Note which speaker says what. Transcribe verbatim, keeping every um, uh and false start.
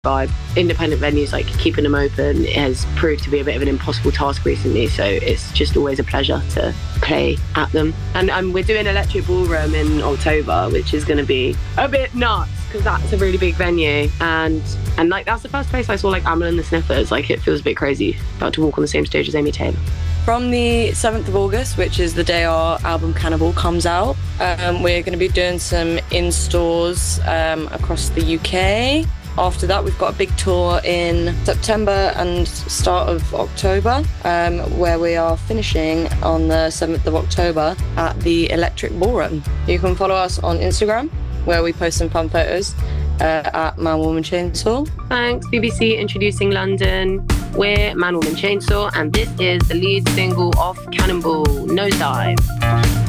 Speaker 1: vibe. Independent venues, like keeping them open, has proved to be a bit of an impossible task recently, so it's just always a pleasure to play at them. And um, we're doing Electric Ballroom in October, which is going to be a bit nuts because that's a really big venue, and and like that's the first place I saw like Amyl and the Sniffers. Like, it feels a bit crazy about to walk on the same stage as Amy Taylor.
Speaker 2: From the seventh of August, which is the day our album Cannibal comes out, um, we're going to be doing some in-stores um, across the U K. After that, we've got a big tour in September and start of October, um, where we are finishing on the seventh of October at the Electric Ballroom. You can follow us on Instagram, where we post some fun photos uh, at Man Woman Chainsaw.
Speaker 1: Thanks, B B C introducing London. We're Man Woman Chainsaw, and this is the lead single off Cannonball, Nosedive.